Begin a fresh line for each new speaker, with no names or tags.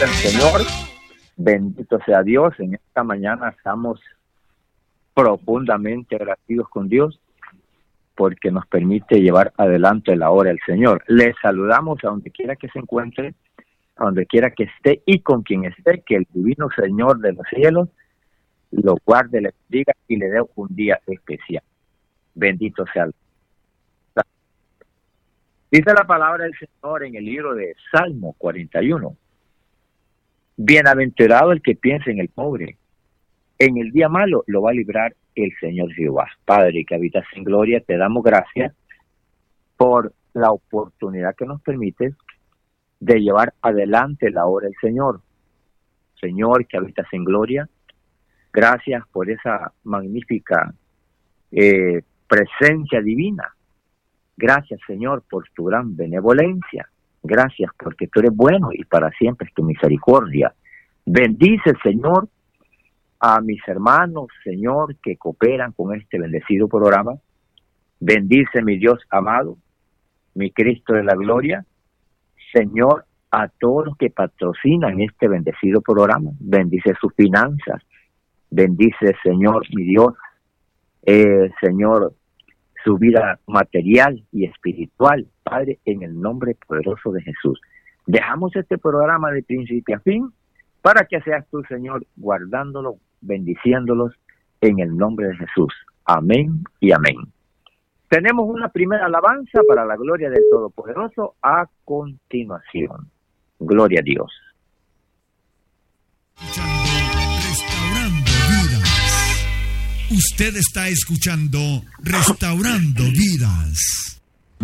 del Señor. Bendito sea Dios. En esta mañana estamos profundamente agradecidos con Dios porque nos permite llevar adelante la obra del Señor. Les saludamos a donde quiera que se encuentre, a donde quiera que esté y con quien esté, que el divino Señor de los cielos lo guarde, le bendiga y le dé un día especial. Bendito sea Dios. Dice la palabra del Señor en el libro de Salmo 41. Bienaventurado el que piensa en el pobre. En el día malo lo va a librar el Señor Jehová. Padre, que habitas en gloria, te damos gracias por la oportunidad que nos permites de llevar adelante la obra del Señor. Señor, que habitas en gloria, gracias por esa magnífica presencia divina. Gracias, Señor, por tu gran benevolencia. Gracias porque tú eres bueno y para siempre es tu misericordia. Bendice, Señor, a mis hermanos, Señor, que cooperan con este bendecido programa. Bendice, mi Dios amado, mi Cristo de la gloria. Señor, a todos los que patrocinan este bendecido programa. Bendice sus finanzas. Bendice, Señor, mi Dios, Señor, su vida material y espiritual, Padre, en el nombre poderoso de Jesús. Dejamos este programa de principio a fin para que seas tú, Señor, guardándolo, bendiciéndolos en el nombre de Jesús. Amén y amén. Tenemos una primera alabanza para la gloria del Todopoderoso a continuación. Gloria a Dios.
Usted está escuchando Restaurando Vidas.